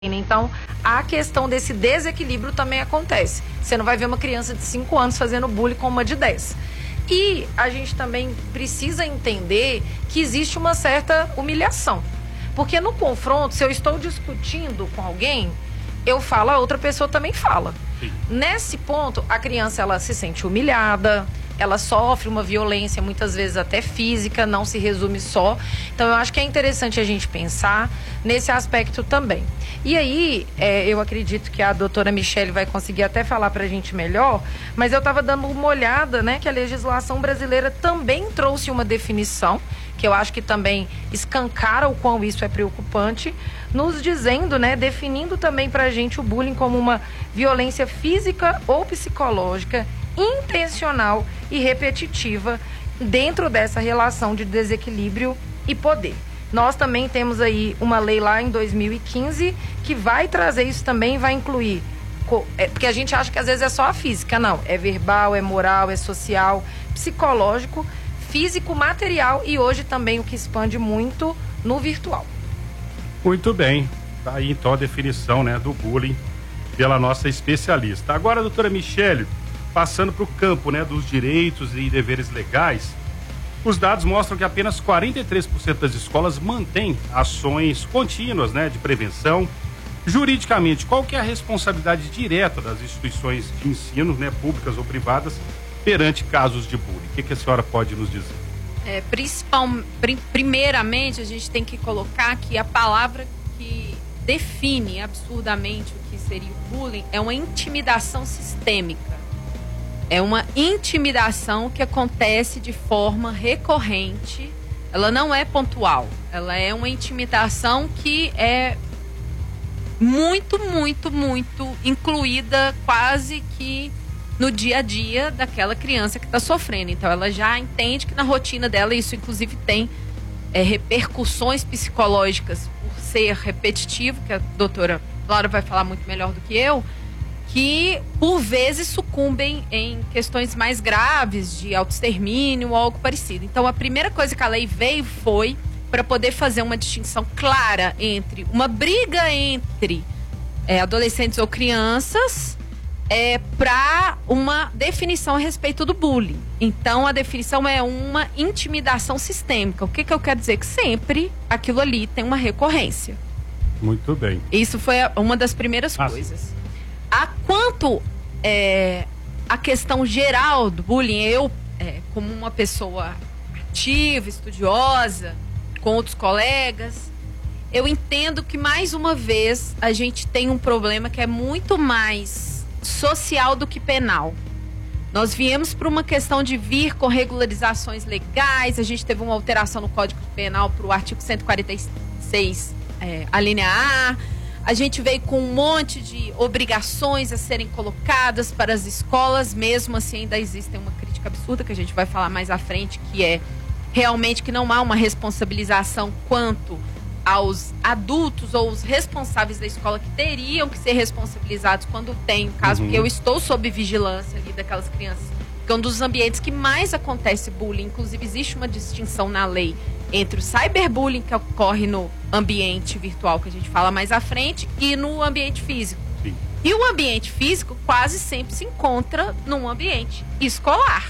Então, a questão desse desequilíbrio também acontece. Você não vai ver uma criança de 5 anos fazendo bullying com uma de 10. E a gente também precisa entender que existe uma certa humilhação. Porque no confronto, se eu estou discutindo com alguém, eu falo, a outra pessoa também fala. Sim. Nesse ponto, a criança ela se sente humilhada, ela sofre uma violência, muitas vezes até física, não se resume só. Então, eu acho que é interessante a gente pensar nesse aspecto também. E aí, eu acredito que a doutora Michele vai conseguir até falar pra gente melhor, mas eu estava dando uma olhada, né, que a legislação brasileira também trouxe uma definição, que eu acho que também escancara o quão isso é preocupante, nos dizendo, né, definindo também pra gente o bullying como uma violência física ou psicológica intencional e repetitiva dentro dessa relação de desequilíbrio e poder. Nós também temos aí uma lei lá em 2015 que vai trazer isso também, vai incluir, porque a gente acha que às vezes é só a física, não, é verbal, é moral, é social, psicológico, físico, material e hoje também o que expande muito no virtual. Muito bem, tá aí então a definição, né, do bullying pela nossa especialista. Agora, doutora Michele, passando para o campo, né, dos direitos e deveres legais, os dados mostram que apenas 43% das escolas mantêm ações contínuas, né, de prevenção. Juridicamente, qual que é a responsabilidade direta das instituições de ensino, né, públicas ou privadas, perante casos de bullying? O que a senhora pode nos dizer? Primeiramente, a gente tem que colocar que a palavra que define absurdamente o que seria o bullying é uma intimidação sistêmica. É uma intimidação que acontece de forma recorrente, ela não é pontual, ela é uma intimidação que é muito incluída quase que no dia a dia daquela criança que está sofrendo. Então ela já entende que na rotina dela isso inclusive tem repercussões psicológicas por ser repetitivo, que a doutora Laura vai falar muito melhor do que eu, que por vezes sucumbem em questões mais graves de autoextermínio ou algo parecido. Então a primeira coisa que a lei veio foi para poder fazer uma distinção clara entre uma briga entre adolescentes ou crianças para uma definição a respeito do bullying. Então a definição é uma intimidação sistêmica. O que eu quero dizer? Que sempre aquilo ali tem uma recorrência. Muito bem. Isso foi uma das primeiras coisas. Quanto a questão geral do bullying, eu, como uma pessoa ativa, estudiosa, com outros colegas, eu entendo que, mais uma vez, a gente tem um problema que é muito mais social do que penal. Nós viemos para uma questão de vir com regularizações legais, a gente teve uma alteração no Código Penal para o artigo 146, a linha A. A gente veio com um monte de obrigações a serem colocadas para as escolas, mesmo assim ainda existe uma crítica absurda que a gente vai falar mais à frente, que é realmente que não há uma responsabilização quanto aos adultos ou os responsáveis da escola que teriam que ser responsabilizados quando tem o caso, porque eu estou sob vigilância ali daquelas crianças, que é um dos ambientes que mais acontece bullying. Inclusive existe uma distinção na lei entre o cyberbullying, que ocorre no ambiente virtual, que a gente fala mais à frente, e no ambiente físico. Sim. E o ambiente físico quase sempre se encontra num ambiente escolar.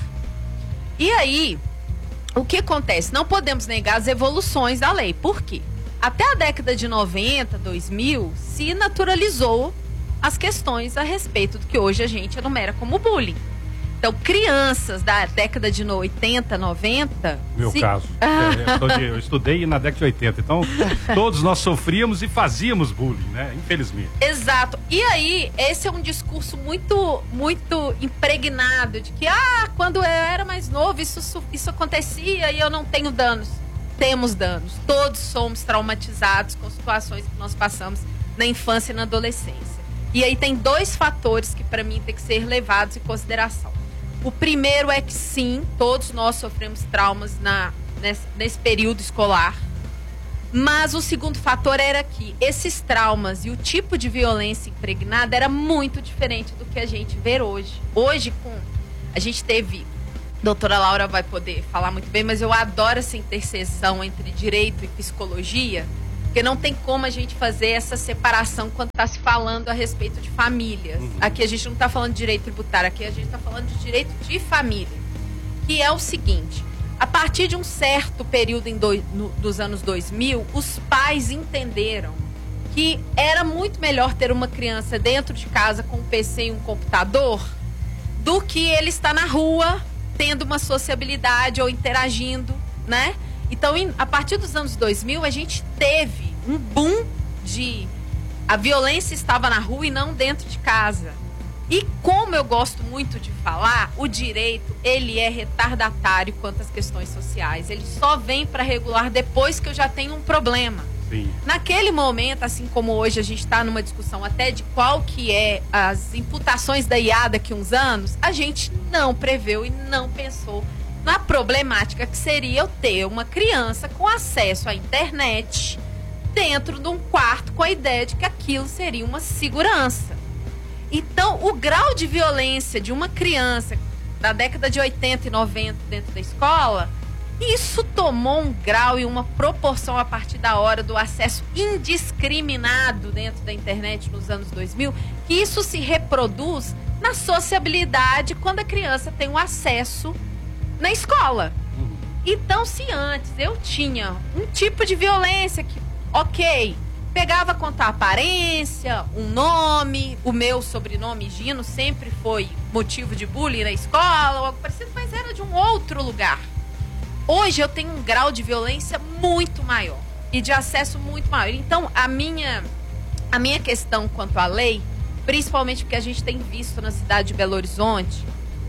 E aí, o que acontece? Não podemos negar as evoluções da lei. Por quê? Até a década de 90, 2000, se naturalizou as questões a respeito do que hoje a gente enumera como bullying. Então, crianças da década de 80, 90... Meu caso. Eu estudei na década de 80. Então, todos nós sofríamos e fazíamos bullying, né? Infelizmente. Exato. E aí, esse é um discurso muito impregnado de que, quando eu era mais novo, isso acontecia e eu não tenho danos. Temos danos. Todos somos traumatizados com situações que nós passamos na infância e na adolescência. E aí tem 2 fatores que, para mim, tem que ser levados em consideração. O primeiro é que, sim, todos nós sofremos traumas nesse período escolar. Mas o segundo fator era que esses traumas e o tipo de violência impregnada era muito diferente do que a gente vê hoje. Hoje, a gente teve... Doutora Laura vai poder falar muito bem, mas eu adoro essa interseção entre direito e psicologia, Porque não tem como a gente fazer essa separação quando está se falando a respeito de famílias. Aqui a gente não está falando de direito tributário, aqui a gente está falando de direito de família. Que é o seguinte, a partir de um certo período dos anos 2000, os pais entenderam que era muito melhor ter uma criança dentro de casa com um PC e um computador do que ele estar na rua tendo uma sociabilidade ou interagindo, né? Então, a partir dos anos 2000, a gente teve um boom de... A violência estava na rua e não dentro de casa. E como eu gosto muito de falar, o direito, ele é retardatário quanto às questões sociais. Ele só vem para regular depois que eu já tenho um problema. Sim. Naquele momento, assim como hoje a gente está numa discussão até de qual que é as imputações da IA daqui a uns anos, a gente não preveu e não pensou na problemática que seria eu ter uma criança com acesso à internet dentro de um quarto com a ideia de que aquilo seria uma segurança. Então, o grau de violência de uma criança da década de 80 e 90 dentro da escola, isso tomou um grau e uma proporção a partir da hora do acesso indiscriminado dentro da internet nos anos 2000, que isso se reproduz na sociabilidade quando a criança tem o acesso na escola. Então, se antes eu tinha um tipo de violência que, ok, pegava contar aparência, um nome, o meu sobrenome Gino sempre foi motivo de bullying na escola, ou algo parecido, mas era de um outro lugar. Hoje eu tenho um grau de violência muito maior e de acesso muito maior. Então, a minha questão quanto à lei, principalmente porque a gente tem visto na cidade de Belo Horizonte,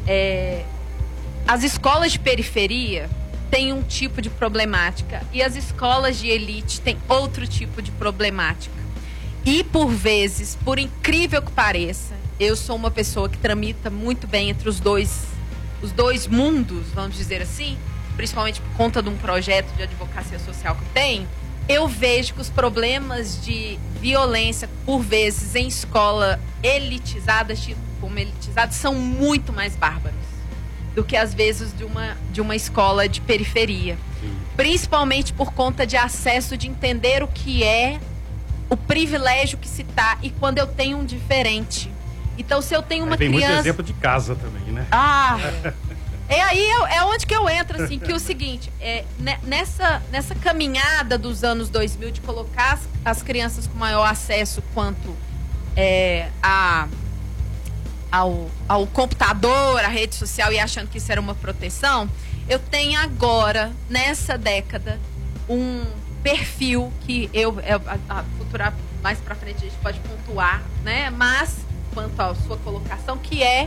as escolas de periferia têm um tipo de problemática e as escolas de elite têm outro tipo de problemática. E, por vezes, por incrível que pareça, eu sou uma pessoa que tramita muito bem entre os dois mundos, vamos dizer assim, principalmente por conta de um projeto de advocacia social que eu tenho. Eu vejo que os problemas de violência, por vezes, em escola elitizada, como elitizada, são muito mais bárbaros do que às vezes de uma escola de periferia. Sim. Principalmente por conta de acesso, de entender o que é o privilégio que se tá e quando eu tenho um diferente. Então, se eu tenho uma criança... Tem muito exemplo de casa também, né? É onde que eu entro, assim, que é o seguinte, nessa caminhada dos anos 2000 de colocar as crianças com maior acesso quanto ao computador, à rede social e achando que isso era uma proteção, eu tenho agora, nessa década, um perfil que a futura, mais pra frente a gente pode pontuar, né? Mas, quanto à sua colocação, que é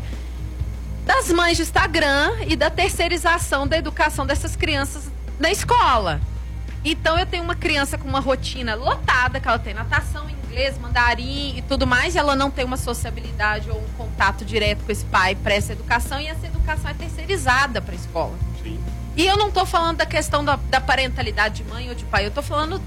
das mães de Instagram e da terceirização da educação dessas crianças na escola. Então, eu tenho uma criança com uma rotina lotada, que ela tem natação, inglês, mandarim e tudo mais, e ela não tem uma sociabilidade ou um contato direto com esse pai para essa educação, e essa educação é terceirizada para a escola. Sim. E eu não estou falando da questão da parentalidade de mãe ou de pai, eu estou falando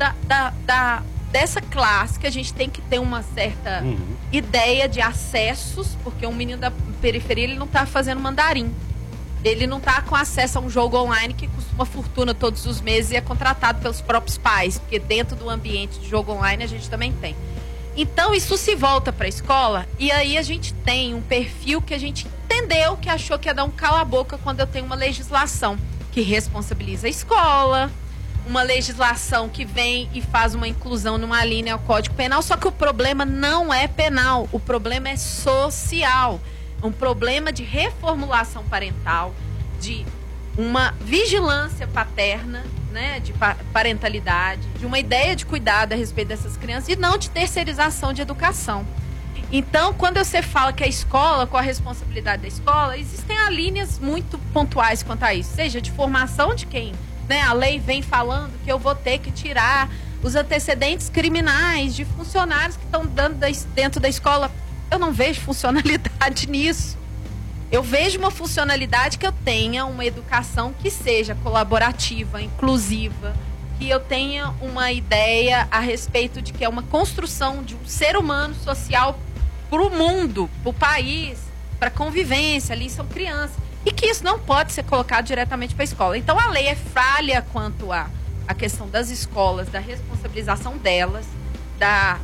dessa classe que a gente tem que ter uma certa ideia de acessos, porque um menino da periferia, ele não está fazendo mandarim. Ele não está com acesso a um jogo online que custa uma fortuna todos os meses e é contratado pelos próprios pais, porque dentro do ambiente de jogo online a gente também tem. Então, isso se volta para a escola e aí a gente tem um perfil que a gente entendeu, que achou que ia dar um cala-boca quando eu tenho uma legislação que responsabiliza a escola, uma legislação que vem e faz uma inclusão numa linha ao Código Penal, só que o problema não é penal, o problema é social. Um problema de reformulação parental, de uma vigilância paterna, né, de parentalidade, de uma ideia de cuidado a respeito dessas crianças e não de terceirização de educação. Então, quando você fala que a escola, com a responsabilidade da escola, existem linhas muito pontuais quanto a isso, seja de formação de quem, né, a lei vem falando que eu vou ter que tirar os antecedentes criminais de funcionários que estão dando dentro da escola. Eu não vejo funcionalidade nisso. Eu vejo uma funcionalidade que eu tenha uma educação que seja colaborativa, inclusiva, que eu tenha uma ideia a respeito de que é uma construção de um ser humano social para o mundo, para o país, para a convivência, ali são crianças. E que isso não pode ser colocado diretamente para a escola. Então, a lei é falha quanto a a questão das escolas, da responsabilização delas, da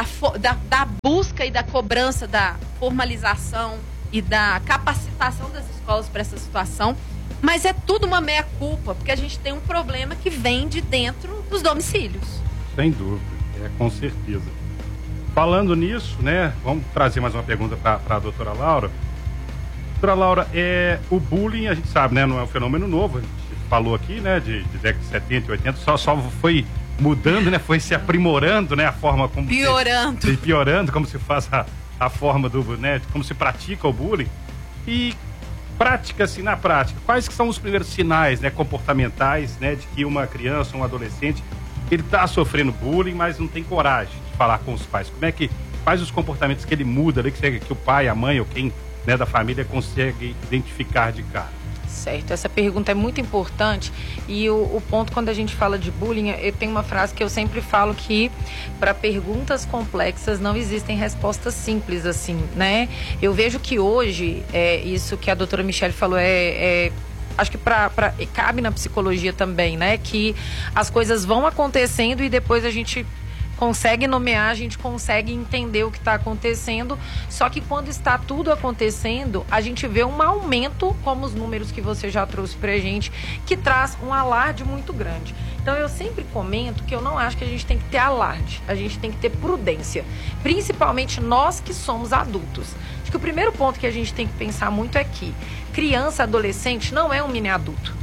busca e da cobrança da formalização e da capacitação das escolas para essa situação, mas é tudo uma meia-culpa, porque a gente tem um problema que vem de dentro dos domicílios. Sem dúvida, com certeza. Falando nisso, né, vamos trazer mais uma pergunta para a doutora Laura. Doutora Laura, o bullying, a gente sabe, né, não é um fenômeno novo, a gente falou aqui, né, de década de 70 e 80, só foi mudando, né, foi se aprimorando, né, a forma como... Piorando, como se faz a forma do, né, como se pratica o bullying. E prática-se, na prática, quais que são os primeiros sinais, né, comportamentais, né, de que uma criança, um adolescente, ele está sofrendo bullying, mas não tem coragem de falar com os pais? Quais os comportamentos que ele muda, né, que o pai, a mãe ou quem, né, da família consegue identificar de cara? Certo, essa pergunta é muito importante e o ponto quando a gente fala de bullying, eu tenho uma frase que eu sempre falo que para perguntas complexas não existem respostas simples assim, né? Eu vejo que hoje, isso que a doutora Michele falou acho que cabe na psicologia também, né? Que as coisas vão acontecendo e depois a gente consegue nomear, a gente consegue entender o que está acontecendo, só que quando está tudo acontecendo, a gente vê um aumento, como os números que você já trouxe pra gente, que traz um alarde muito grande. Então eu sempre comento que eu não acho que a gente tem que ter alarde, a gente tem que ter prudência, principalmente nós que somos adultos. Acho que o primeiro ponto que a gente tem que pensar muito é que criança, adolescente não é um mini adulto.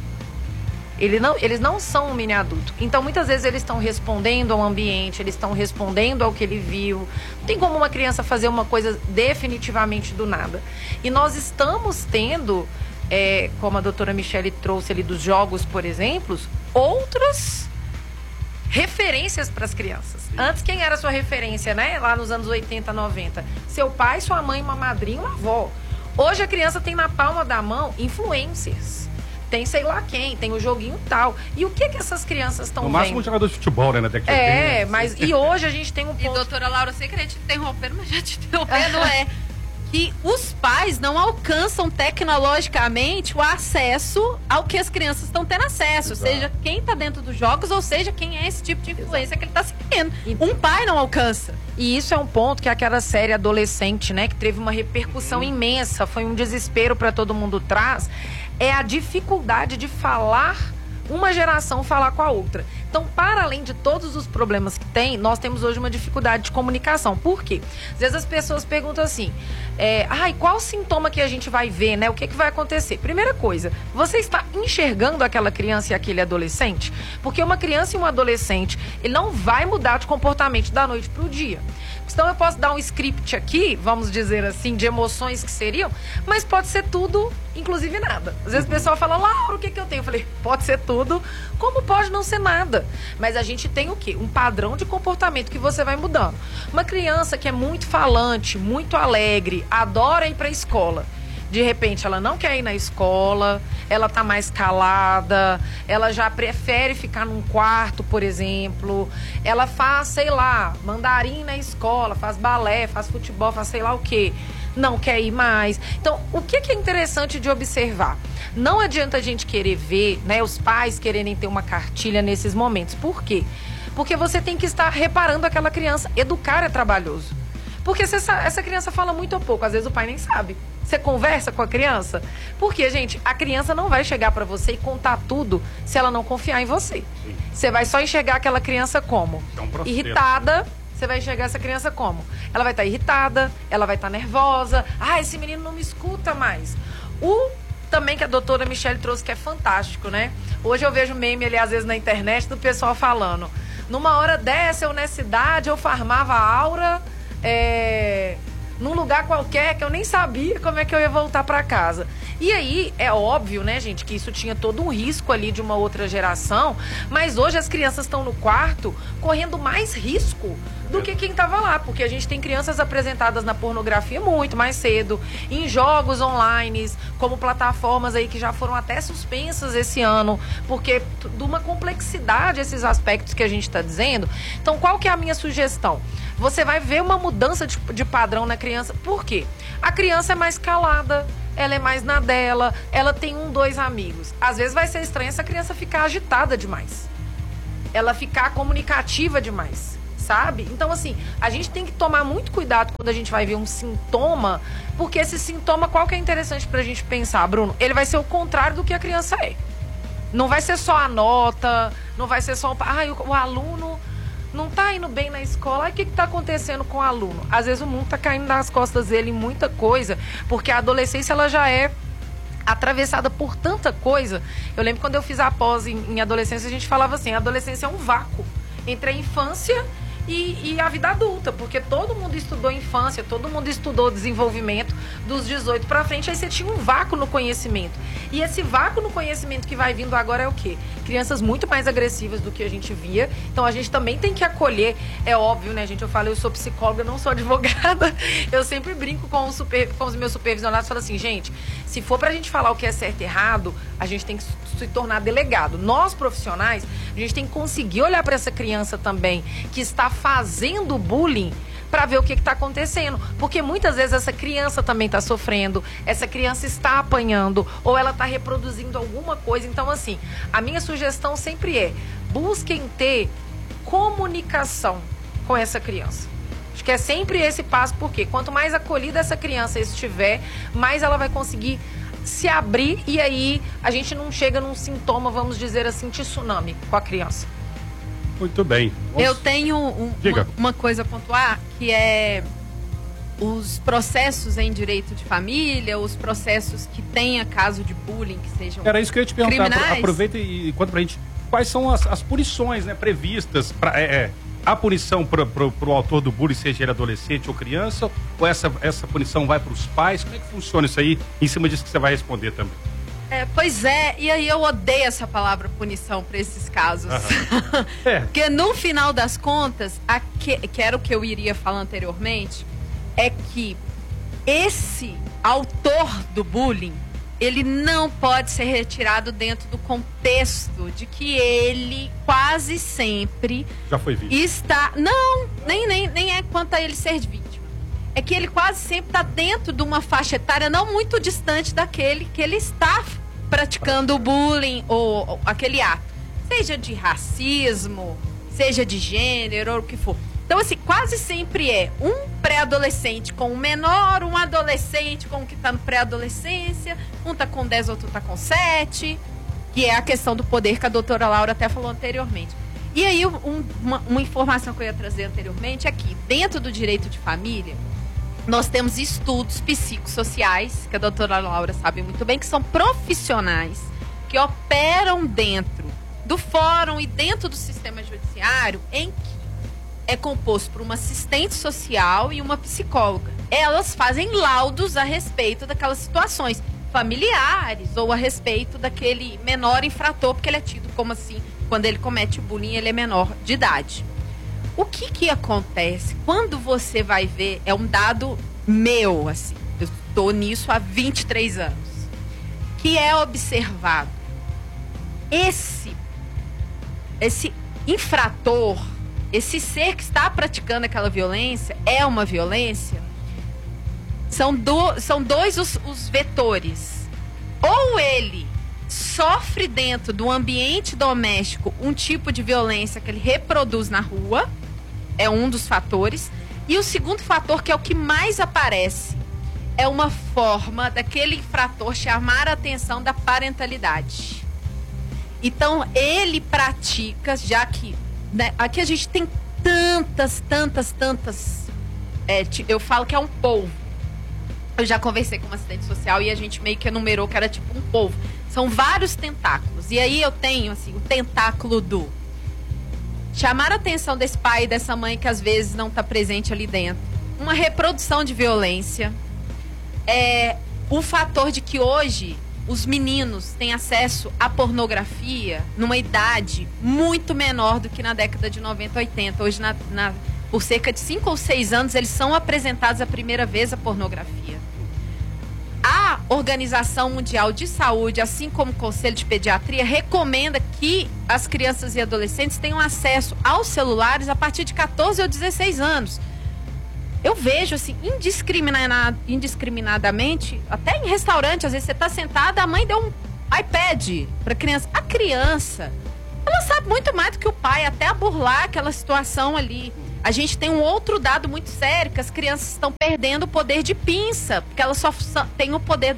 Eles não são um mini adulto. Então, muitas vezes, eles estão respondendo ao ambiente, eles estão respondendo ao que ele viu. Não tem como uma criança fazer uma coisa definitivamente do nada. E nós estamos tendo, como a doutora Michele trouxe ali dos jogos, por exemplo, outras referências para as crianças. Antes, quem era a sua referência, né? Lá nos anos 80, 90? Seu pai, sua mãe, uma madrinha, uma avó. Hoje, a criança tem na palma da mão influencers. Tem sei lá quem, tem o joguinho tal. E o que essas crianças estão vendo? No máximo um jogador de futebol, né? Mas e hoje a gente tem um ponto... E doutora Laura, sem querer te interrompendo, mas já te interrompendo, que os pais não alcançam tecnologicamente o acesso ao que as crianças estão tendo acesso. Exato. Seja quem está dentro dos jogos, ou seja, quem é esse tipo de influência que ele está seguindo. Um pai não alcança. E isso é um ponto que aquela série adolescente, né, que teve uma repercussão imensa, foi um desespero para todo mundo traz, é a dificuldade de falar, uma geração falar com a outra. Então, para além de todos os problemas que tem, nós temos hoje uma dificuldade de comunicação. Por quê? Às vezes as pessoas perguntam assim, qual sintoma que a gente vai ver, né? O que vai acontecer? Primeira coisa, você está enxergando aquela criança e aquele adolescente? Porque uma criança e um adolescente, ele não vai mudar de comportamento da noite para o dia. Então eu posso dar um script aqui, vamos dizer assim, de emoções que seriam, mas pode ser tudo, inclusive nada. Às vezes o pessoal fala, Laura, o que eu tenho? Eu falei, pode ser tudo, como pode não ser nada. Mas a gente tem o quê? Um padrão de comportamento que você vai mudando. Uma criança que é muito falante, muito alegre, adora ir para a escola. De repente, ela não quer ir na escola, ela tá mais calada, ela já prefere ficar num quarto, por exemplo. Ela faz, sei lá, mandarim na escola, faz balé, faz futebol, faz sei lá o quê. Não quer ir mais. Então, o que é interessante de observar? Não adianta a gente querer ver, né, os pais quererem ter uma cartilha nesses momentos. Por quê? Porque você tem que estar reparando aquela criança. Educar é trabalhoso. Porque se essa criança fala muito ou pouco, às vezes o pai nem sabe. Você conversa com a criança? Porque, gente, a criança não vai chegar pra você e contar tudo se ela não confiar em você. Sim. Você vai só enxergar aquela criança como? É um processo. Irritada. Você vai enxergar essa criança como? Ela vai estar irritada, ela vai estar nervosa. Esse menino não me escuta mais. Também que a doutora Michele trouxe, que é fantástico, né? Hoje eu vejo meme ali, às vezes, na internet, do pessoal falando. Numa hora dessa, eu nessa idade, eu farmava a aura... num lugar qualquer que eu nem sabia como é que eu ia voltar para casa. E aí, é óbvio, né, gente, que isso tinha todo um risco ali de uma outra geração, mas hoje as crianças estão no quarto correndo mais risco do que quem estava lá, porque a gente tem crianças apresentadas na pornografia muito mais cedo, em jogos online, como plataformas aí que já foram até suspensas esse ano, porque de uma complexidade esses aspectos que a gente está dizendo. Então, qual que é a minha sugestão? Você vai ver uma mudança de padrão na criança. Por quê? A criança é mais calada, ela é mais na dela, ela tem 1, 2 amigos. Às vezes vai ser estranho essa criança ficar agitada demais. ela ficar comunicativa demais, sabe? Então, assim, a gente tem que tomar muito cuidado quando a gente vai ver um sintoma, porque esse sintoma, qual que é interessante pra gente pensar, Bruno? Ele vai ser o contrário do que a criança é. Não vai ser só a nota, não vai ser só o aluno não tá indo bem na escola. Aí o que tá acontecendo com o aluno? Às vezes o mundo tá caindo nas costas dele em muita coisa, porque a adolescência ela já é atravessada por tanta coisa. Eu lembro quando eu fiz a pós em adolescência, a gente falava assim, a adolescência é um vácuo entre a infância e a vida adulta, porque todo mundo estudou infância, todo mundo estudou desenvolvimento dos 18 para frente, aí você tinha um vácuo no conhecimento. E esse vácuo no conhecimento que vai vindo agora é o quê? Crianças muito mais agressivas do que a gente via, então a gente também tem que acolher, é óbvio, né, gente? Eu falo, eu sou psicóloga, não sou advogada, eu sempre brinco com os meus supervisionados, falo assim, gente, se for pra gente falar o que é certo e errado, a gente tem que se tornar delegado. Nós, profissionais, a gente tem que conseguir olhar para essa criança também, que está fazendo bullying, para ver o que está acontecendo. Porque muitas vezes essa criança também está sofrendo, essa criança está apanhando, ou ela está reproduzindo alguma coisa. Então, assim, a minha sugestão sempre é, busquem ter comunicação com essa criança. Acho que é sempre esse passo, porque quanto mais acolhida essa criança estiver, mais ela vai conseguir se abrir, e aí a gente não chega num sintoma, vamos dizer assim, de tsunami com a criança. Muito bem. Eu tenho uma coisa a pontuar, que é os processos em direito de família, os processos que tenha caso de bullying, que sejam Era isso que eu ia te perguntar. criminais. Aproveita e conta pra gente quais são as punições, né, previstas para a punição pro autor do bullying, seja ele adolescente ou criança, ou essa punição vai para os pais? Como é que funciona isso aí? Em cima disso que você vai responder também. Pois é, e aí eu odeio essa palavra punição para esses casos. Porque no final das contas, que era o que eu iria falar anteriormente, é que esse autor do bullying, ele não pode ser retirado dentro do contexto de que ele quase sempre já foi vítima. Está... Não, nem é quanto a ele ser vítima. É que ele quase sempre está dentro de uma faixa etária não muito distante daquele que ele está praticando o bullying ou aquele ato. Seja de racismo, seja de gênero, ou o que for. Então, assim, quase sempre é um pré-adolescente com um menor, um adolescente com o que está no pré-adolescência, um está com 10, outro está com 7, que é a questão do poder que a doutora Laura até falou anteriormente. E aí, uma informação que eu ia trazer anteriormente é que, dentro do direito de família, nós temos estudos psicossociais, que a doutora Laura sabe muito bem, que são profissionais que operam dentro do fórum e dentro do sistema judiciário, em que é composto por uma assistente social e uma psicóloga. Elas fazem laudos a respeito daquelas situações familiares ou a respeito daquele menor infrator, porque ele é tido como assim, quando ele comete bullying, ele é menor de idade. O que acontece? Quando você vai ver, é um dado meu, assim, eu estou nisso há 23 anos, que é observado. Esse infrator, esse ser que está praticando aquela violência, é uma violência, são dois os vetores. Ou ele sofre dentro do ambiente doméstico um tipo de violência que ele reproduz na rua, é um dos fatores. E o segundo fator, que é o que mais aparece, é uma forma daquele infrator chamar a atenção da parentalidade. Então, ele pratica, já que, né, aqui a gente tem tantas, eu falo que é um polvo. Eu já conversei com uma assistente social e a gente meio que enumerou que era tipo um polvo. São vários tentáculos. E aí eu tenho, assim, o tentáculo do chamar a atenção desse pai e dessa mãe que às vezes não está presente ali dentro. Uma reprodução de violência. O fator de que hoje os meninos têm acesso à pornografia numa idade muito menor do que na década de 90, 80. Hoje, por cerca de 5 ou 6 anos, eles são apresentados a primeira vez à pornografia. A Organização Mundial de Saúde, assim como o Conselho de Pediatria, recomenda que as crianças e adolescentes tenham acesso aos celulares a partir de 14 ou 16 anos. Eu vejo, assim, indiscriminadamente, até em restaurante, às vezes você está sentada, a mãe deu um iPad para a criança. A criança, ela sabe muito mais do que o pai, até a burlar aquela situação ali. A gente tem um outro dado muito sério, que as crianças estão perdendo o poder de pinça, porque elas só tem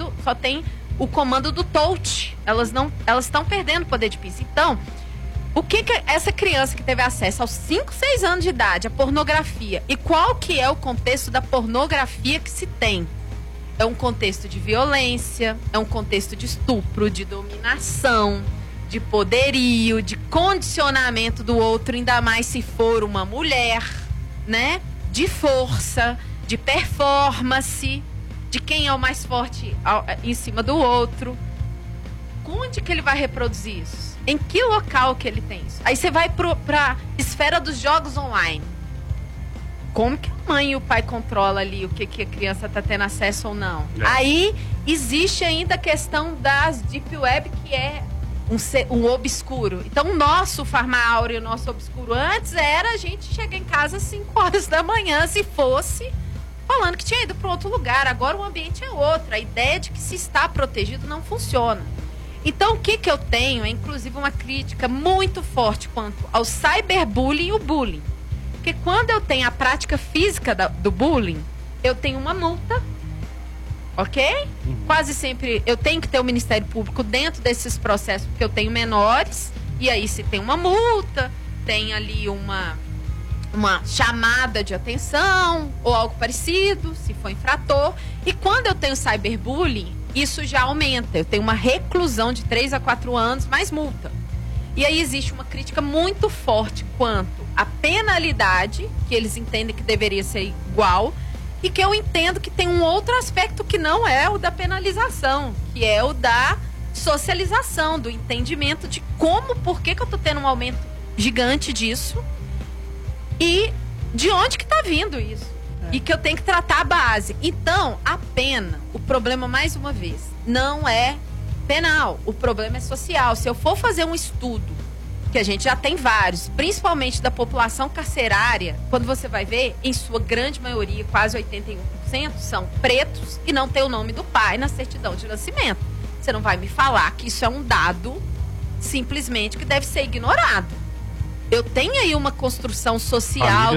o comando do touch. Elas estão perdendo o poder de pinça. Então, o que essa criança que teve acesso aos 5, 6 anos de idade à pornografia, e qual que é o contexto da pornografia que se tem? É um contexto de violência, é um contexto de estupro, de dominação, de poderio, de condicionamento do outro, ainda mais se for uma mulher, né? De força, de performance, de quem é o mais forte em cima do outro. Onde que ele vai reproduzir isso? Em que local que ele tem isso? Aí você vai pra esfera dos jogos online. Como que a mãe e o pai controlam ali o que a criança está tendo acesso ou não? Aí existe ainda a questão das deep web, que é um obscuro. Então, o nosso farmáurea, o nosso obscuro antes era a gente chegar em casa às 5 horas da manhã, se fosse, falando que tinha ido para outro lugar. Agora o ambiente é outro. A ideia de que se está protegido não funciona. Então, o que eu tenho é, inclusive, uma crítica muito forte quanto ao cyberbullying e o bullying. Porque quando eu tenho a prática física do bullying, eu tenho uma multa, ok? Quase sempre eu tenho que ter o Ministério Público dentro desses processos, porque eu tenho menores, e aí se tem uma multa, tem ali uma chamada de atenção, ou algo parecido, se for infrator. E quando eu tenho cyberbullying, isso já aumenta. Eu tenho uma reclusão de 3 a 4 anos, mais multa. E aí existe uma crítica muito forte quanto à penalidade, que eles entendem que deveria ser igual, e que eu entendo que tem um outro aspecto que não é o da penalização, que é o da socialização, do entendimento de por que eu tô tendo um aumento gigante disso e de onde que tá vindo isso. E que eu tenho que tratar a base. Então, a pena, o problema, mais uma vez, não é penal, o problema é social. Se eu for fazer um estudo, que a gente já tem vários, principalmente da população carcerária, quando você vai ver, em sua grande maioria, quase 81%, são pretos e não tem o nome do pai na certidão de nascimento. Você não vai me falar que isso é um dado simplesmente que deve ser ignorado. Eu tenho aí uma construção social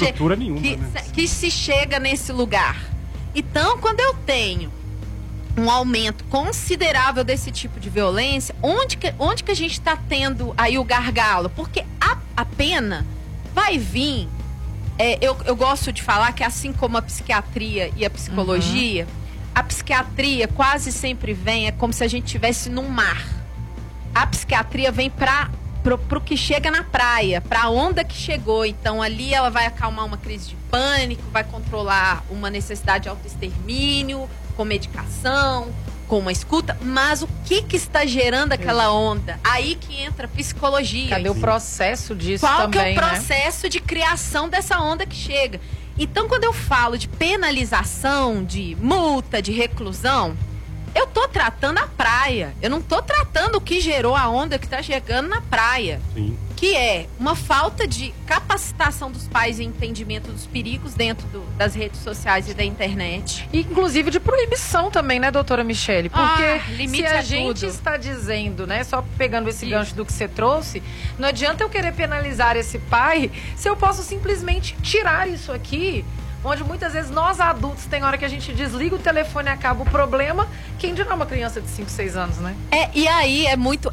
que se chega nesse lugar. Então, quando eu tenho um aumento considerável desse tipo de violência, onde que a gente está tendo aí o gargalo? Porque a pena vai vir, eu gosto de falar que assim como a psiquiatria e a psicologia, a psiquiatria quase sempre vem, é como se a gente estivesse num mar. A psiquiatria vem pro que chega na praia, pra onda que chegou. Então ali ela vai acalmar uma crise de pânico, vai controlar uma necessidade de autoextermínio, com medicação, com uma escuta, mas o que está gerando aquela onda? Aí que entra a psicologia. Cadê o processo disso também, Qual que é o processo de criação dessa onda que chega? Então, quando eu falo de penalização, de multa, de reclusão, eu tô tratando a praia. Eu não tô tratando o que gerou a onda que está chegando na praia. Sim. Que é uma falta de capacitação dos pais e entendimento dos perigos dentro das redes sociais e da internet. E, inclusive, de proibição também, né, doutora Michele? Porque se a gente tudo. está dizendo, né, só pegando esse gancho do que você trouxe, não adianta eu querer penalizar esse pai se eu posso simplesmente tirar isso aqui, onde muitas vezes nós adultos, tem hora que a gente desliga o telefone e acaba o problema, quem dirá uma criança de 5, 6 anos, né? E aí é muito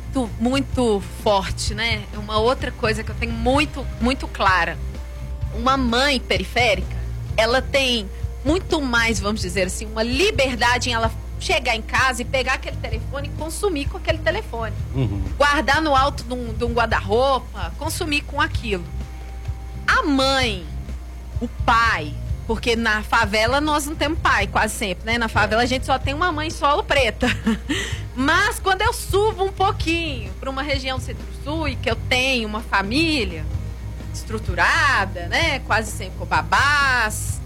forte, né? É uma outra coisa que eu tenho muito clara. Uma mãe periférica, ela tem muito mais, vamos dizer assim, uma liberdade em ela chegar em casa e pegar aquele telefone e consumir com aquele telefone. Guardar no alto de um guarda-roupa, consumir com aquilo. A mãe, o pai, porque na favela nós não temos pai, quase sempre, né? Na favela a gente só tem uma mãe solo preta. Mas quando eu subo um pouquinho para uma região centro-sul e que eu tenho uma família estruturada, né? Quase sempre com babás,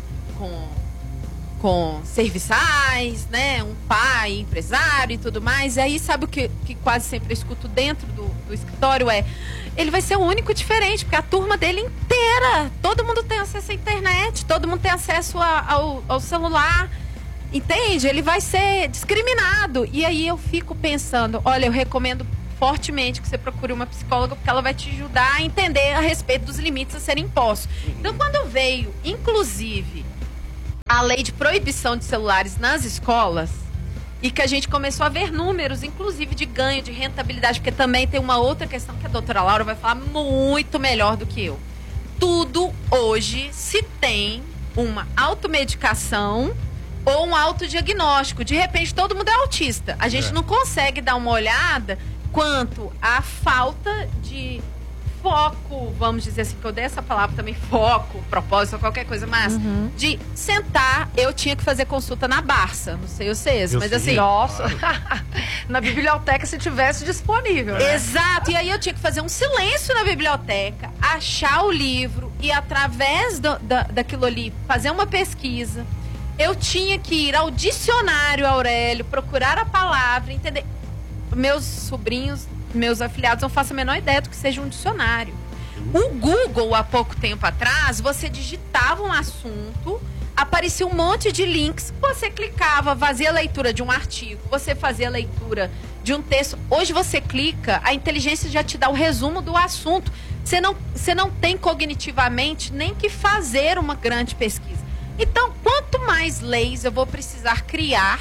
com serviçais, né? Um pai empresário e tudo mais. E aí sabe o que quase sempre eu escuto dentro do escritório ele vai ser o único diferente, porque a turma dele inteira, todo mundo tem acesso à internet, todo mundo tem acesso ao celular, entende? Ele vai ser discriminado. E aí eu fico pensando, olha, eu recomendo fortemente que você procure uma psicóloga, porque ela vai te ajudar a entender a respeito dos limites a serem impostos. Então, quando veio, inclusive, a lei de proibição de celulares nas escolas, e que a gente começou a ver números, inclusive de ganho, de rentabilidade, porque também tem uma outra questão que a doutora Laura vai falar muito melhor do que eu. Tudo hoje se tem uma automedicação ou um autodiagnóstico. De repente, todo mundo é autista. A gente não consegue dar uma olhada quanto à falta de foco, vamos dizer assim, que eu dei essa palavra também, foco, propósito, qualquer coisa, mas de sentar, eu tinha que fazer consulta na Barça, não sei vocês, mas assim... Nossa, na biblioteca se tivesse disponível, né? Exato, e aí eu tinha que fazer um silêncio na biblioteca, achar o livro e através daquilo ali, fazer uma pesquisa. Eu tinha que ir ao dicionário, Aurélio, procurar a palavra, entender. Meus sobrinhos, meus afiliados, não faço a menor ideia do que seja um dicionário. O Google, há pouco tempo atrás, você digitava um assunto, aparecia um monte de links, você clicava, fazia a leitura de um artigo, você fazia a leitura de um texto. Hoje você clica, a inteligência já te dá o resumo do assunto. Você não tem cognitivamente nem que fazer uma grande pesquisa. Então, quanto mais leis eu vou precisar criar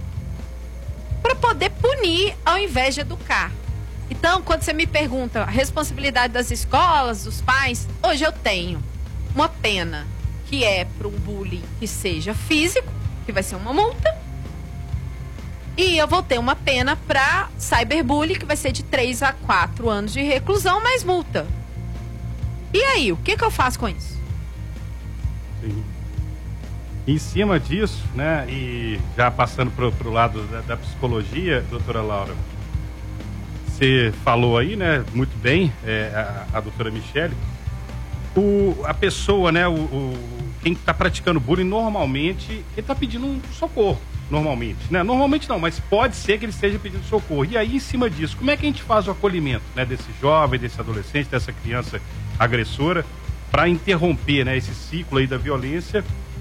para poder punir ao invés de educar? Então, quando você me pergunta a responsabilidade das escolas, dos pais, hoje eu tenho uma pena que é para um bullying que seja físico, que vai ser uma multa, e eu vou ter uma pena para cyberbullying, que vai ser de 3 a 4 anos de reclusão, mais multa. E aí, o que eu faço com isso? Sim. Em cima disso, né, e já passando pro lado da psicologia, doutora Laura, você falou aí, né, muito bem, a doutora Michele, a pessoa, né, quem está praticando bullying, normalmente, ele está pedindo um socorro, normalmente, né, normalmente não, mas pode ser que ele esteja pedindo socorro. E aí, em cima disso, como é que a gente faz o acolhimento, né, desse jovem, desse adolescente, dessa criança agressora, para interromper, né, esse ciclo aí da violência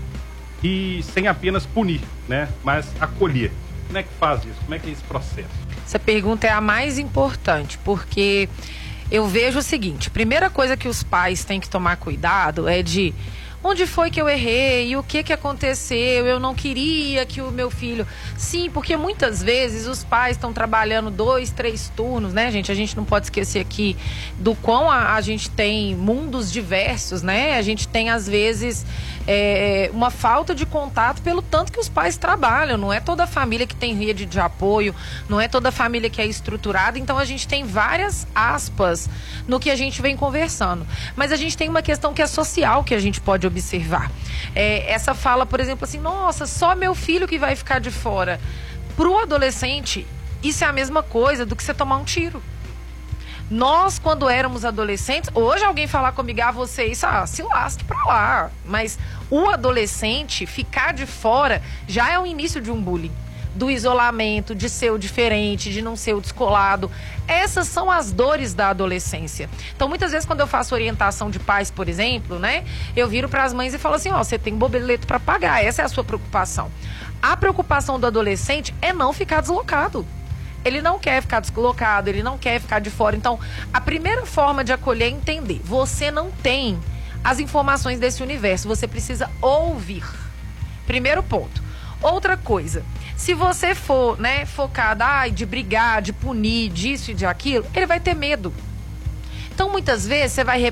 e sem apenas punir, né, mas acolher? Como é que faz isso? Como é que é esse processo? Essa pergunta é a mais importante, porque eu vejo o seguinte: primeira coisa que os pais têm que tomar cuidado é de onde foi que eu errei, o que aconteceu, eu não queria que o meu filho... Sim, porque muitas vezes os pais estão trabalhando 2, 3 turnos, né, gente? A gente não pode esquecer aqui do quão a gente tem mundos diversos, né? A gente tem, às vezes, uma falta de contato pelo tanto que os pais trabalham. Não é toda família que tem rede de apoio, não é toda família que é estruturada. Então, a gente tem várias aspas no que a gente vem conversando. Mas a gente tem uma questão que é social, que a gente pode observar. Essa fala, por exemplo, assim, nossa, só meu filho que vai ficar de fora. Pro adolescente, isso é a mesma coisa do que você tomar um tiro. Nós, quando éramos adolescentes, hoje alguém falar comigo, você isso, se lasque pra lá. Mas o adolescente ficar de fora já é o início de um bullying. Do isolamento, de ser o diferente, de não ser o descolado. Essas são as dores da adolescência. Então, muitas vezes, quando eu faço orientação de pais, por exemplo, né, eu viro para as mães e falo assim, você tem boleto para pagar, essa é a sua preocupação. A preocupação do adolescente é não ficar deslocado. Ele não quer ficar deslocado, ele não quer ficar de fora. Então, a primeira forma de acolher é entender. Você não tem as informações desse universo, você precisa ouvir. Primeiro ponto. Outra coisa, se você for, né, focado de brigar, de punir, disso e de aquilo, ele vai ter medo. Então, muitas vezes, você vai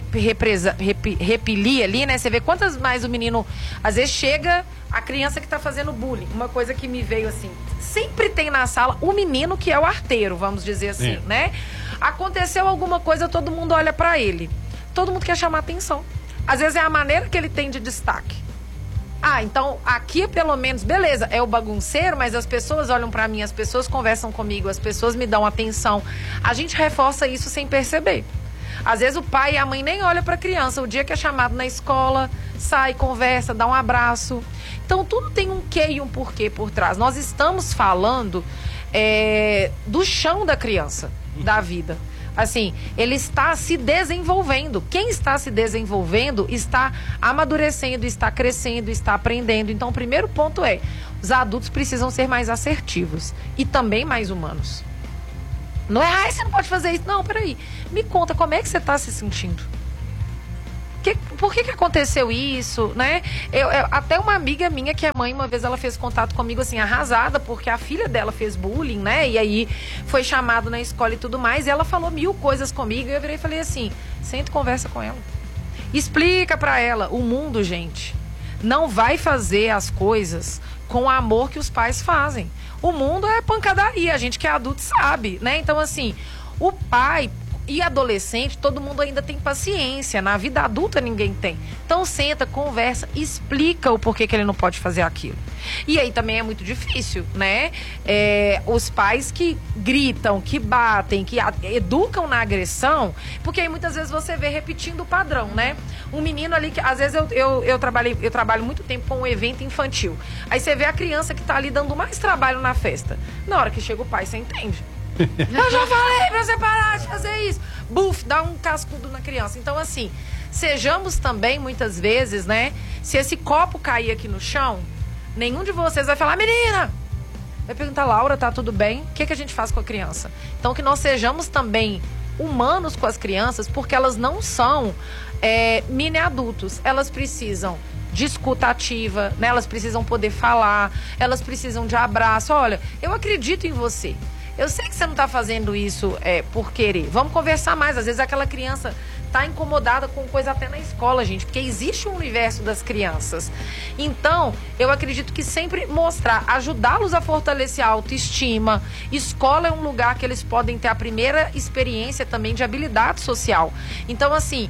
repelir ali, né? Você vê quantas mais o menino... Às vezes chega a criança que está fazendo bullying. Uma coisa que me veio assim... Sempre tem na sala o menino que é o arteiro, vamos dizer assim, né? Aconteceu alguma coisa, todo mundo olha para ele. Todo mundo quer chamar atenção. Às vezes é a maneira que ele tem de destaque. Então aqui pelo menos, beleza, é o bagunceiro, mas as pessoas olham pra mim, as pessoas conversam comigo, as pessoas me dão atenção. A gente reforça isso sem perceber. Às vezes o pai e a mãe nem olham pra criança, o dia que é chamado na escola, sai, conversa, dá um abraço. Então tudo tem um quê e um porquê por trás. Nós estamos falando do chão da criança, da vida. Assim, ele está se desenvolvendo. Quem está se desenvolvendo está amadurecendo, está crescendo, está aprendendo. Então, o primeiro ponto os adultos precisam ser mais assertivos e também mais humanos. Não é, você não pode fazer isso. Não, peraí. Me conta, como é que você está se sentindo? Por que aconteceu isso, né? Até uma amiga minha que é mãe, uma vez ela fez contato comigo assim, arrasada, porque a filha dela fez bullying, né? E aí foi chamado na escola e tudo mais, e ela falou 1000 coisas comigo, e eu virei e falei assim, senta e conversa com ela. Explica pra ela, o mundo, gente, não vai fazer as coisas com o amor que os pais fazem. O mundo é pancadaria, a gente que é adulto sabe, né? Então assim, o pai e adolescente, todo mundo ainda tem paciência. Na vida adulta ninguém tem. Então senta, conversa, explica o porquê que ele não pode fazer aquilo. E aí também é muito difícil, né? Os pais que gritam, que batem, que educam na agressão, porque aí muitas vezes você vê repetindo o padrão, né? Um menino ali que, às vezes eu trabalho muito tempo com um evento infantil. Aí você vê a criança que tá ali dando mais trabalho na festa. Na hora que chega o pai, você entende. Eu já falei pra você parar de fazer isso. Buf, dá um cascudo na criança. Então, assim, sejamos também, muitas vezes, né? Se esse copo cair aqui no chão, nenhum de vocês vai falar, menina! Vai perguntar, Laura, tá tudo bem? O que a gente faz com a criança? Então, que nós sejamos também humanos com as crianças, porque elas não são mini adultos. Elas precisam de escuta ativa, né? Elas precisam poder falar, elas precisam de abraço. Olha, eu acredito em você. Eu sei que você não está fazendo isso por querer. Vamos conversar mais. Às vezes aquela criança está incomodada com coisa até na escola, gente. Porque existe um universo das crianças. Então, eu acredito que sempre mostrar, ajudá-los a fortalecer a autoestima. Escola é um lugar que eles podem ter a primeira experiência também de habilidade social. Então, assim,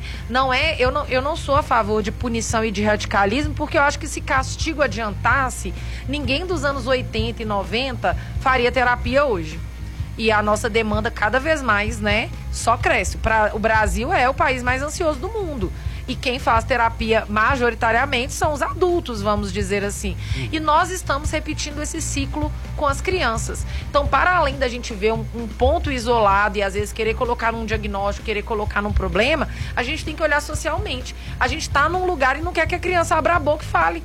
eu não sou a favor de punição e de radicalismo, porque eu acho que se castigo adiantasse, ninguém dos anos 80 e 90 faria terapia hoje. E a nossa demanda cada vez mais, né, só cresce. O Brasil é o país mais ansioso do mundo. E quem faz terapia majoritariamente são os adultos, vamos dizer assim. E nós estamos repetindo esse ciclo com as crianças. Então, para além da gente ver um ponto isolado e às vezes querer colocar num diagnóstico, querer colocar num problema, a gente tem que olhar socialmente. A gente está num lugar e não quer que a criança abra a boca e fale.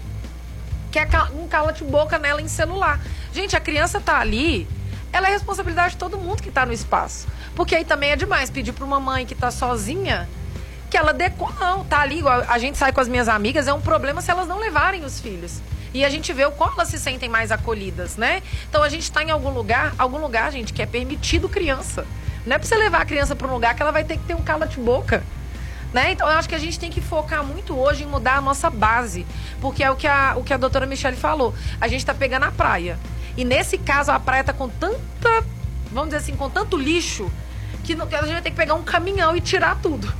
Quer um cala-de-boca nela em celular. Gente, a criança está ali... Ela é responsabilidade de todo mundo que está no espaço. Porque aí também é demais pedir para uma mãe que está sozinha que ela dê... Não, tá ali, igual a gente sai com as minhas amigas, é um problema se elas não levarem os filhos. E a gente vê o quanto elas se sentem mais acolhidas, né? Então a gente está em algum lugar, gente, que é permitido criança. Não é para você levar a criança para um lugar que ela vai ter que ter um cala-de-boca. Né? Então eu acho que a gente tem que focar muito hoje em mudar a nossa base. Porque é o que a doutora Michele falou. A gente está pegando a praia. E nesse caso a praia tá com tanta, vamos dizer assim, com tanto lixo, que a gente vai ter que pegar um caminhão e tirar tudo.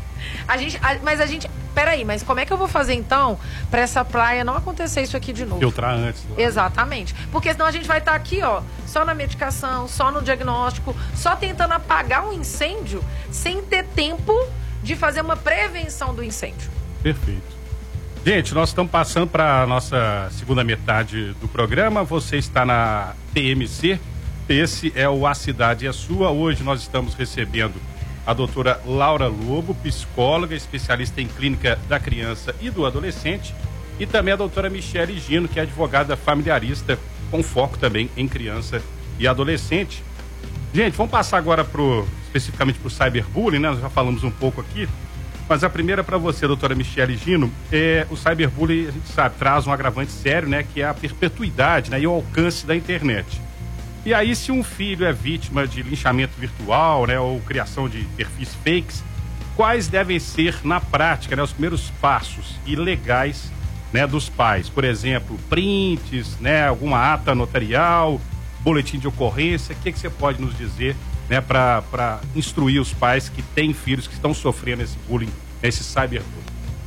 Peraí, mas como é que eu vou fazer então para essa praia não acontecer isso aqui de novo? Filtrar antes. Lá. Exatamente. Porque senão a gente vai estar aqui, ó, só na medicação, só no diagnóstico, só tentando apagar um incêndio sem ter tempo de fazer uma prevenção do incêndio. Perfeito. Gente, nós estamos passando para a nossa segunda metade do programa. Você está na TMC. Esse é o A Cidade é Sua. Hoje nós estamos recebendo a doutora Laura Lobo, psicóloga, especialista em clínica da criança e do adolescente. E também a doutora Michele Gino, que é advogada familiarista, com foco também em criança e adolescente. Gente, vamos passar agora especificamente para o cyberbullying, né? Nós já falamos um pouco aqui. Mas a primeira para você, doutora Michele Gino, o cyberbullying, a gente sabe, traz um agravante sério, né, que é a perpetuidade, né, e o alcance da internet. E aí, se um filho é vítima de linchamento virtual, né, ou criação de perfis fakes, quais devem ser, na prática, né, os primeiros passos ilegais, né, dos pais? Por exemplo, prints, né, alguma ata notarial, boletim de ocorrência. O que você pode nos dizer, né, para instruir os pais que têm filhos que estão sofrendo esse bullying, esse cyberbullying?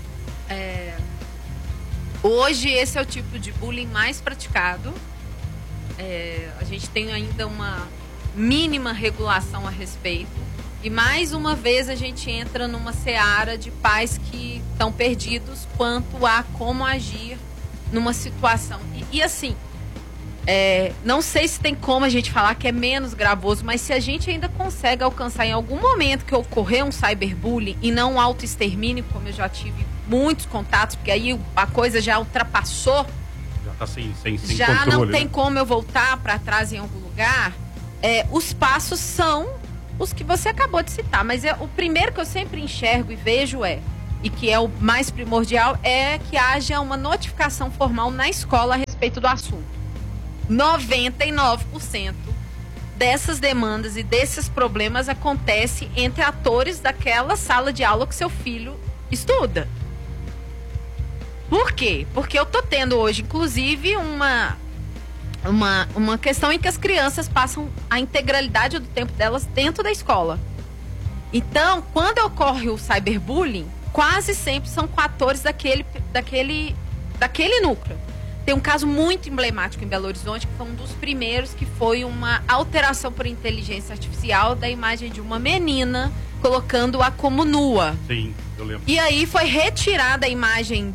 Hoje esse é o tipo de bullying mais praticado. A gente tem ainda uma mínima regulação a respeito. E mais uma vez a gente entra numa seara de pais que estão perdidos quanto a como agir numa situação. E assim... não sei se tem como a gente falar que é menos gravoso, mas se a gente ainda consegue alcançar em algum momento que ocorrer um cyberbullying e não um autoextermínio, como eu já tive muitos contatos, porque aí a coisa já ultrapassou, já está sem já controle, não tem, né? como eu voltar para trás em algum lugar, os passos são os que você acabou de citar. Mas o primeiro que eu sempre enxergo e vejo e que é o mais primordial, é que haja uma notificação formal na escola a respeito do assunto. 99% dessas demandas e desses problemas acontece entre atores daquela sala de aula que seu filho estuda. Por quê? Porque eu tô tendo hoje, inclusive, uma questão em que as crianças passam a integralidade do tempo delas dentro da escola. Então, quando ocorre o cyberbullying, quase sempre são com atores daquele núcleo. Tem um caso muito emblemático em Belo Horizonte, que foi um dos primeiros, que foi uma alteração por inteligência artificial da imagem de uma menina, colocando-a como nua. Sim, eu lembro. E aí foi retirada a imagem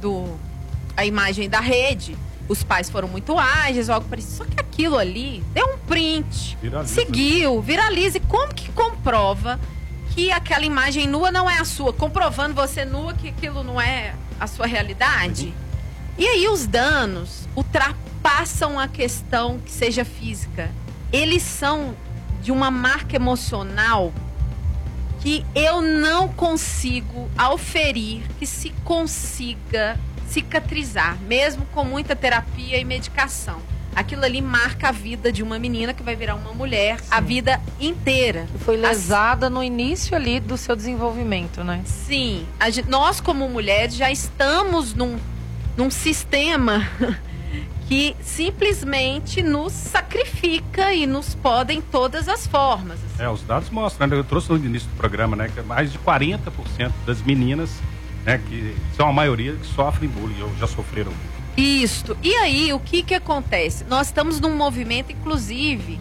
da rede. Os pais foram muito ágeis, algo parecido. Só que aquilo ali deu um print, seguiu, viraliza. E como que comprova que aquela imagem nua não é a sua? Comprovando você nua que aquilo não é a sua realidade? Uhum. E aí os danos ultrapassam a questão que seja física. Eles são de uma marca emocional que eu não consigo auferir que se consiga cicatrizar, mesmo com muita terapia e medicação. Aquilo ali marca a vida de uma menina que vai virar uma mulher. Sim. A vida inteira. Foi lesada no início ali do seu desenvolvimento, né? Sim. Nós, como mulheres, já estamos num sistema que simplesmente nos sacrifica e nos poda em todas as formas. Assim. Os dados mostram, né? Eu trouxe no início do programa, né, que mais de 40% das meninas, né, que são a maioria que sofrem bullying ou já sofreram bullying. Isso. E aí, o que acontece? Nós estamos num movimento, inclusive,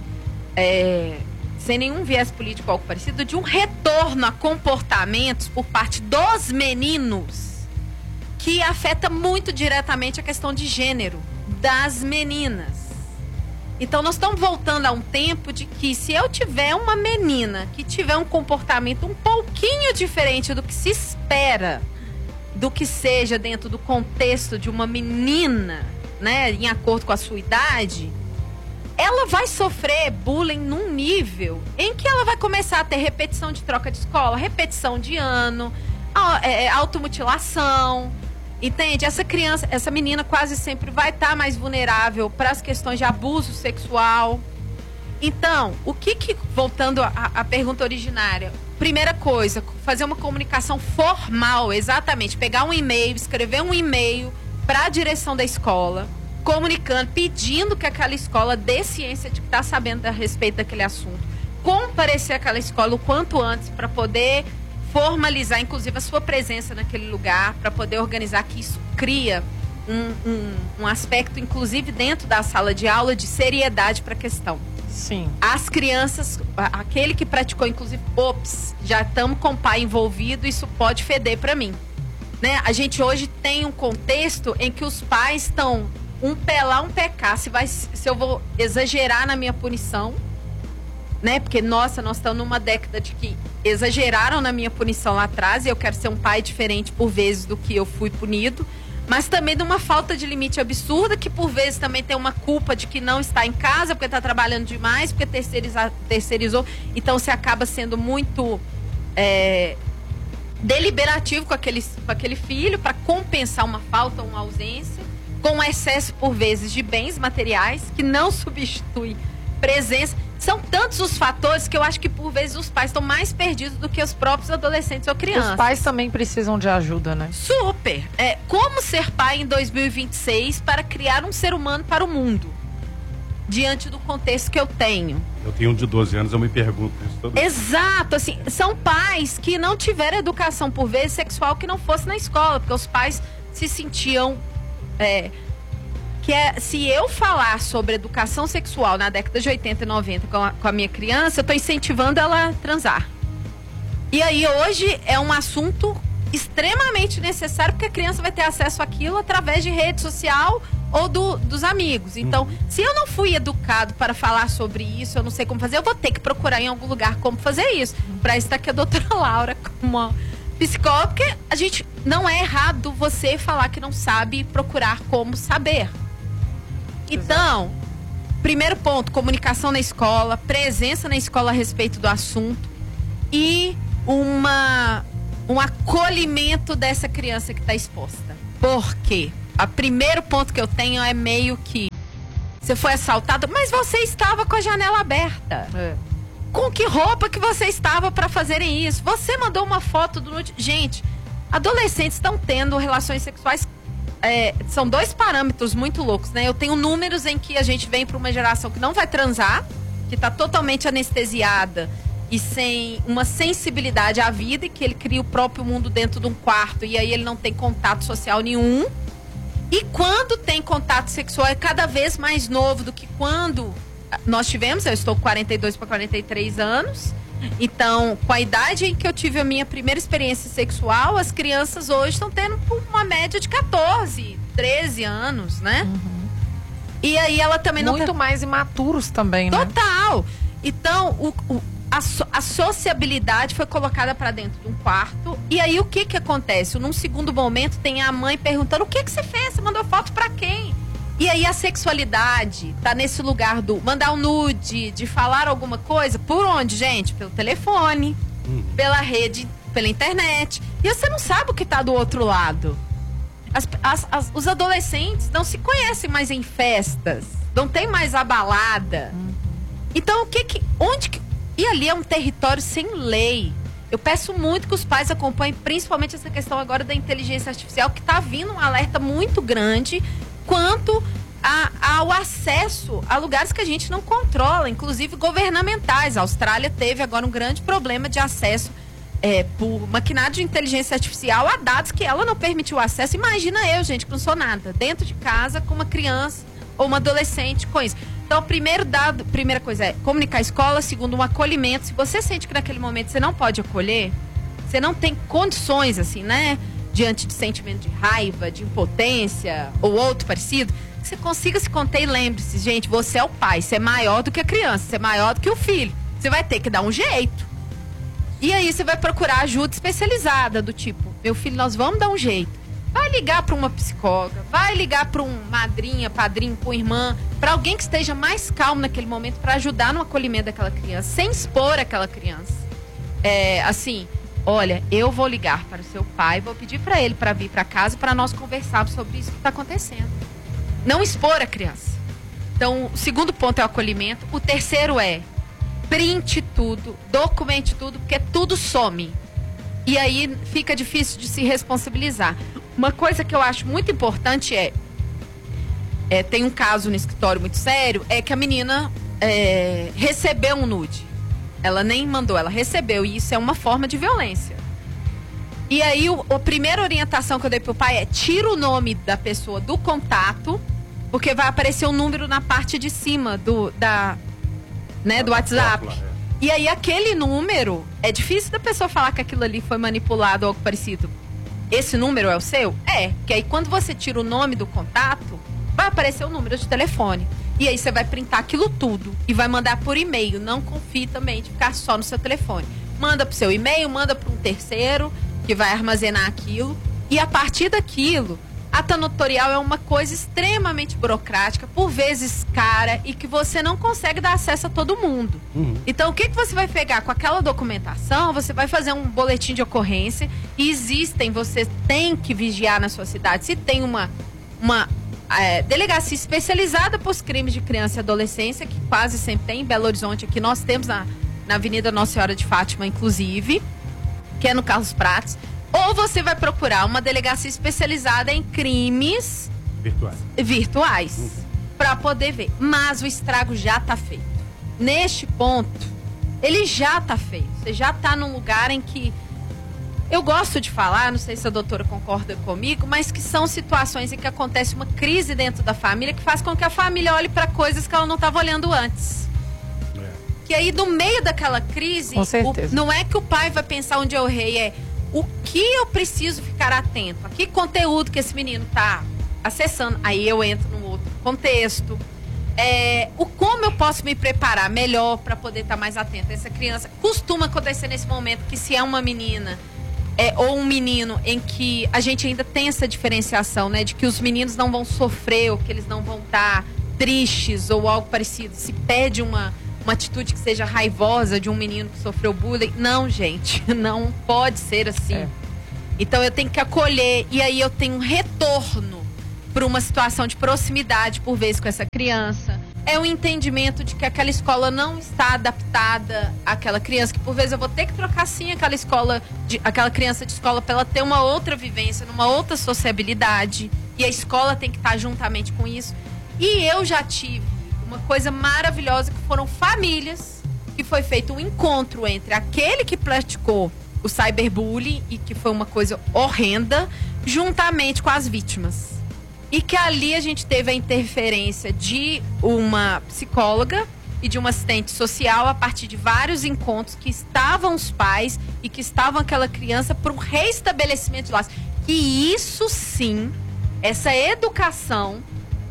sem nenhum viés político ou algo parecido, de um retorno a comportamentos por parte dos meninos que afeta muito diretamente a questão de gênero das meninas. Então, nós estamos voltando a um tempo de que, se eu tiver uma menina que tiver um comportamento um pouquinho diferente do que se espera, do que seja dentro do contexto de uma menina, né, em acordo com a sua idade, ela vai sofrer bullying num nível em que ela vai começar a ter repetição de troca de escola, repetição de ano, automutilação. Entende? Essa menina quase sempre vai estar mais vulnerável para as questões de abuso sexual. Então, voltando à pergunta originária, primeira coisa, fazer uma comunicação formal, exatamente, pegar um e-mail, escrever um e-mail para a direção da escola, comunicando, pedindo que aquela escola dê ciência de que está sabendo a respeito daquele assunto, comparecer àquela escola o quanto antes para poder formalizar, inclusive, a sua presença naquele lugar, para poder organizar, que isso cria um aspecto, inclusive dentro da sala de aula, de seriedade para a questão. Sim. As crianças, aquele que praticou, inclusive, já estamos com o pai envolvido, isso pode feder para mim. Né? A gente hoje tem um contexto em que os pais estão um pé lá, um pé cá, se eu vou exagerar na minha punição, né? Porque, nossa, nós estamos numa década de que exageraram na minha punição lá atrás e eu quero ser um pai diferente por vezes do que eu fui punido, mas também de uma falta de limite absurda, que por vezes também tem uma culpa de que não está em casa porque está trabalhando demais, porque terceirizou. Então você acaba sendo muito deliberativo com aquele filho para compensar uma falta ou uma ausência, com excesso por vezes de bens materiais que não substitui presença. São tantos os fatores que eu acho que por vezes os pais estão mais perdidos do que os próprios adolescentes ou crianças. Os pais também precisam de ajuda, né? Super! Como ser pai em 2026 para criar um ser humano para o mundo? Diante do contexto que eu tenho. Eu tenho um de 12 anos, eu me pergunto isso todo dia. Exato, assim, são pais que não tiveram educação por vezes sexual que não fosse na escola, porque os pais se sentiam... se eu falar sobre educação sexual na década de 80 e 90 com a minha criança, eu estou incentivando ela a transar. E aí hoje é um assunto extremamente necessário, porque a criança vai ter acesso àquilo através de rede social ou dos amigos. Então, se eu não fui educado para falar sobre isso, eu não sei como fazer, eu vou ter que procurar em algum lugar como fazer isso. Para isso está aqui a doutora Laura como uma psicóloga, porque a gente não é errado você falar que não sabe procurar como saber. Então, primeiro ponto, comunicação na escola, presença na escola a respeito do assunto e um acolhimento dessa criança que está exposta. Por quê? O primeiro ponto que eu tenho é meio que você foi assaltado, mas você estava com a janela aberta. Com que roupa que você estava para fazerem isso? Você mandou uma foto do nude. Gente, adolescentes estão tendo relações sexuais. São dois parâmetros muito loucos, né? Eu tenho números em que a gente vem para uma geração que não vai transar, que está totalmente anestesiada e sem uma sensibilidade à vida, e que ele cria o próprio mundo dentro de um quarto e aí ele não tem contato social nenhum. E quando tem contato sexual é cada vez mais novo do que quando nós tivemos. Eu estou com 42 para 43 anos. Então, com a idade em que eu tive a minha primeira experiência sexual, as crianças hoje estão tendo uma média de 14, 13 anos, né? Uhum. E aí ela também não... Muito mais imaturos também, né? Total! Então, a sociabilidade foi colocada para dentro de um quarto. E aí, o que acontece? Num segundo momento, tem a mãe perguntando: o que você fez? Você mandou foto para quem? E aí a sexualidade tá nesse lugar do mandar um nude, de falar alguma coisa. Por onde, gente? Pelo telefone, pela rede, pela internet. E você não sabe o que tá do outro lado. Os adolescentes não se conhecem mais em festas. Não tem mais a balada. Então, e ali é um território sem lei. Eu peço muito que os pais acompanhem, principalmente essa questão agora da inteligência artificial, que tá vindo um alerta muito grande quanto ao acesso a lugares que a gente não controla, inclusive governamentais. A Austrália teve agora um grande problema de acesso por maquinário de inteligência artificial a dados que ela não permitiu acesso. Imagina eu, gente, que não sou nada, dentro de casa com uma criança ou uma adolescente com isso. Então, primeira coisa é comunicar a escola. Segundo, um acolhimento. Se você sente que naquele momento você não pode acolher, você não tem condições, assim, né? Diante de sentimento de raiva, de impotência ou outro parecido, que você consiga se conter e lembre-se, gente, você é o pai, você é maior do que a criança, você é maior do que o filho. Você vai ter que dar um jeito. E aí você vai procurar ajuda especializada, do tipo, meu filho, nós vamos dar um jeito. Vai ligar para uma psicóloga, vai ligar para um madrinha, padrinho, para uma irmã, para alguém que esteja mais calmo naquele momento para ajudar no acolhimento daquela criança, sem expor aquela criança. Assim, olha, eu vou ligar para o seu pai, vou pedir para ele para vir para casa para nós conversarmos sobre isso que está acontecendo. Não expor a criança. Então, o segundo ponto é o acolhimento. O terceiro é printe tudo, documente tudo, porque tudo some. E aí fica difícil de se responsabilizar. Uma coisa que eu acho muito importante tem um caso no escritório muito sério, é que a menina recebeu um nude. Ela nem mandou, ela recebeu. E isso é uma forma de violência. E aí, a primeira orientação que eu dei pro pai é: tira o nome da pessoa do contato, porque vai aparecer um número na parte de cima do WhatsApp. E aí, aquele número, é difícil da pessoa falar que aquilo ali foi manipulado ou algo parecido. Esse número é o seu? Que aí, quando você tira o nome do contato, vai aparecer o número de telefone. E aí você vai printar aquilo tudo e vai mandar por e-mail. Não confie também de ficar só no seu telefone. Manda pro seu e-mail, manda para um terceiro que vai armazenar aquilo. E a partir daquilo, a ata notorial é uma coisa extremamente burocrática, por vezes cara, e que você não consegue dar acesso a todo mundo. Então, o que você vai pegar com aquela documentação? Você vai fazer um boletim de ocorrência. E você tem que vigiar na sua cidade. Se tem uma delegacia especializada para os crimes de criança e adolescência, que quase sempre tem em Belo Horizonte, aqui nós temos na Avenida Nossa Senhora de Fátima, inclusive, que é no Carlos Prates. Ou você vai procurar uma delegacia especializada em crimes virtuais para poder ver. Mas o estrago já está feito. Neste ponto, ele já está feito. Você já está num lugar em que eu gosto de falar, não sei se a doutora concorda comigo, mas que são situações em que acontece uma crise dentro da família que faz com que a família olhe para coisas que ela não estava olhando antes. Que aí, no meio daquela crise, não é que o pai vai pensar onde eu errei, o que eu preciso ficar atento, a que conteúdo que esse menino está acessando. Aí eu entro num outro contexto. Como eu posso me preparar melhor para poder estar mais atento a essa criança. Costuma acontecer nesse momento que, se é uma menina ou um menino, em que a gente ainda tem essa diferenciação, né, de que os meninos não vão sofrer ou que eles não vão estar tristes ou algo parecido, se pede uma atitude que seja raivosa de um menino que sofreu bullying. Não, gente, não pode ser assim. Então eu tenho que acolher e aí eu tenho um retorno para uma situação de proximidade, por vezes, com essa criança. É o entendimento de que aquela escola não está adaptada àquela criança, que por vezes eu vou ter que trocar sim aquela criança de escola para ela ter uma outra vivência, numa outra sociabilidade. E a escola tem que estar juntamente com isso. E eu já tive uma coisa maravilhosa, que foram famílias, que foi feito um encontro entre aquele que praticou o cyberbullying, e que foi uma coisa horrenda, juntamente com as vítimas. E que ali a gente teve a interferência de uma psicóloga e de uma assistente social, a partir de vários encontros que estavam os pais e que estavam aquela criança, para um reestabelecimento de laços. E isso sim, essa educação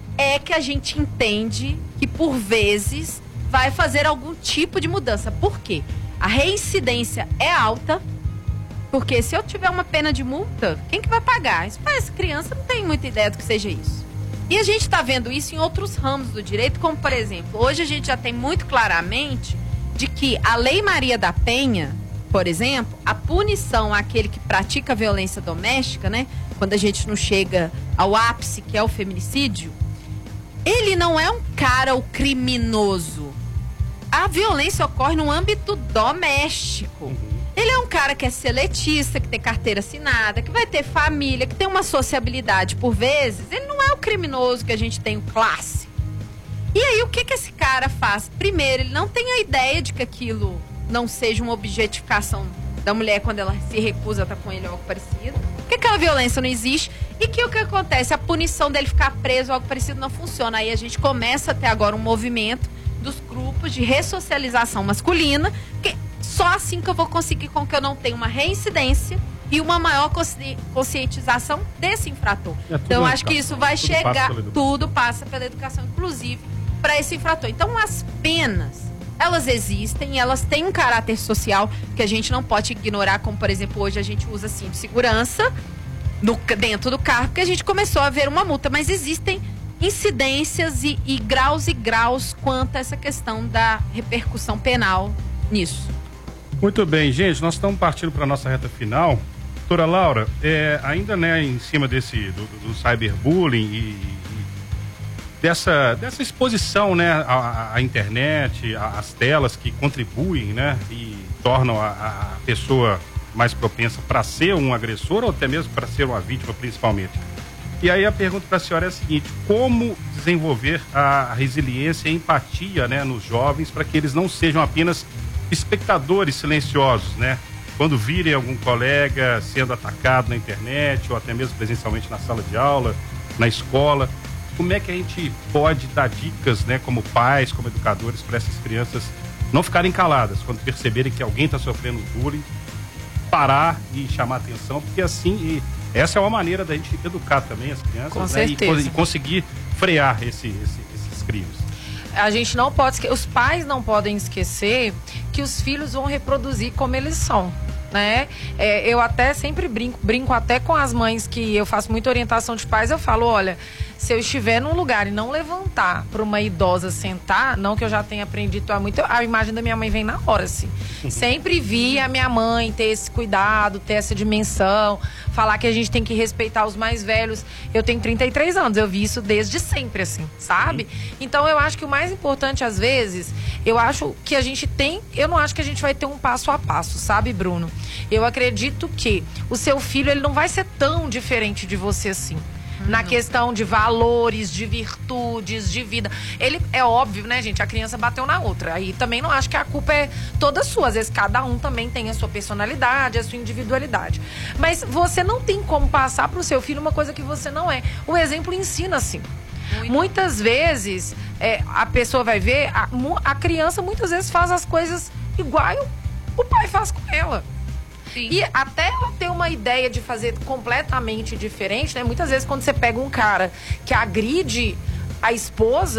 é que a gente entende que por vezes vai fazer algum tipo de mudança. Por quê? A reincidência é alta, porque se eu tiver uma pena de multa, quem que vai pagar? Essa criança não tem muita ideia do que seja isso. E a gente está vendo isso em outros ramos do direito, como por exemplo, hoje a gente já tem muito claramente de que a Lei Maria da Penha, por exemplo, a punição àquele que pratica violência doméstica, né? Quando a gente não chega ao ápice, que é o feminicídio, ele não é um cara, o criminoso. A violência ocorre no âmbito doméstico. Ele é um cara que é seletista, que tem carteira assinada, que vai ter família, que tem uma sociabilidade por vezes. Ele não é o criminoso que a gente tem, o clássico. E aí, o que esse cara faz? Primeiro, ele não tem a ideia de que aquilo não seja uma objetificação da mulher quando ela se recusa a estar com ele ou algo parecido. Que aquela violência não existe. E que o que acontece? A punição dele ficar preso ou algo parecido não funciona. Aí a gente começa a ter agora um movimento dos grupos de ressocialização masculina, que só assim que eu vou conseguir com que eu não tenha uma reincidência e uma maior conscientização desse infrator. Então, acho que isso vai chegar, tudo passa pela educação, inclusive, para esse infrator. Então, as penas, elas existem, elas têm um caráter social que a gente não pode ignorar, como, por exemplo, hoje a gente usa cinto de segurança dentro do carro, porque a gente começou a ver uma multa, mas existem incidências e graus quanto a essa questão da repercussão penal nisso. Muito bem, gente, nós estamos partindo para a nossa reta final. Doutora Laura, ainda em cima do cyberbullying e dessa exposição, à internet, às telas que contribuem, e tornam a pessoa mais propensa para ser um agressor ou até mesmo para ser uma vítima, principalmente. E aí a pergunta para a senhora é a seguinte: como desenvolver a resiliência e a empatia, nos jovens, para que eles não sejam apenas espectadores silenciosos, quando virem algum colega sendo atacado na internet ou até mesmo presencialmente na sala de aula, na escola? Como é que a gente pode dar dicas, como pais, como educadores, para essas crianças não ficarem caladas quando perceberem que alguém está sofrendo bullying, parar e chamar atenção, porque assim, essa é uma maneira da gente educar também as crianças, com certeza, e conseguir frear esses crimes. A gente não pode, os pais não podem esquecer que os filhos vão reproduzir como eles são, eu até sempre brinco até com as mães, que eu faço muita orientação de pais. Eu falo, olha, se eu estiver num lugar e não levantar para uma idosa sentar, não que eu já tenha aprendido há muito, a imagem da minha mãe vem na hora, assim. Sempre vi a minha mãe ter esse cuidado, ter essa dimensão, falar que a gente tem que respeitar os mais velhos. Eu tenho 33 anos, eu vi isso desde sempre, assim, sabe? Então eu acho que o mais importante, às vezes, eu acho que a gente tem, eu não acho que a gente vai ter um passo a passo, sabe, Bruno? Eu acredito que o seu filho, ele não vai ser tão diferente de você assim. Na questão de valores, de virtudes, de vida. Ele, é óbvio, gente? A criança bateu na outra. Aí também não acho que a culpa é toda sua. Às vezes cada um também tem a sua personalidade, a sua individualidade. Mas você não tem como passar pro seu filho uma coisa que você não é. O exemplo ensina, sim. Muitas vezes, a pessoa vai ver, a criança muitas vezes faz as coisas igual o pai faz com ela. Sim. E até ela ter uma ideia de fazer completamente diferente, muitas vezes quando você pega um cara que agride a esposa,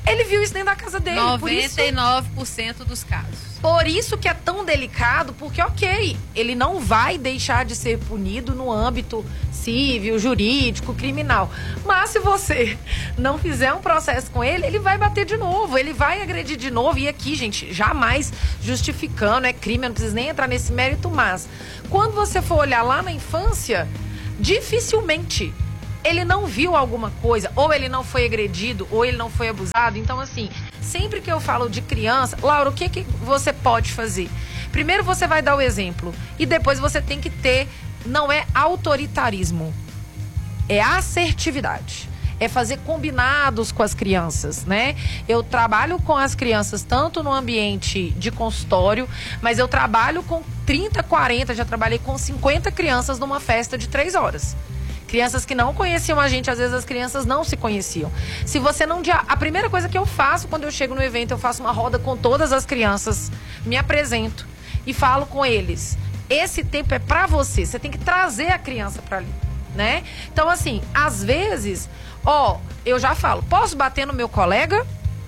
Ele viu isso dentro da casa dele. 99% dos casos. Por isso que é tão delicado, porque, ok, ele não vai deixar de ser punido no âmbito civil, jurídico, criminal. Mas se você não fizer um processo com ele, ele vai bater de novo, ele vai agredir de novo. E aqui, gente, jamais justificando, é crime, eu não preciso nem entrar nesse mérito, mas quando você for olhar lá na infância, dificilmente ele não viu alguma coisa, ou ele não foi agredido, ou ele não foi abusado. Então, assim, sempre que eu falo de criança, Laura, o que você pode fazer? Primeiro você vai dar o exemplo, e depois você tem que ter, não é autoritarismo, é assertividade. É fazer combinados com as crianças, né? Eu trabalho com as crianças tanto no ambiente de consultório, mas eu trabalho com 30, 40, já trabalhei com 50 crianças numa festa de 3 horas. Crianças que não conheciam a gente, às vezes as crianças não se conheciam. Se você não... A primeira coisa que eu faço quando eu chego no evento, eu faço uma roda com todas as crianças, me apresento e falo com eles. Esse tempo é pra você, você tem que trazer a criança pra ali, né? Então, assim, às vezes, eu já falo, posso bater no meu colega?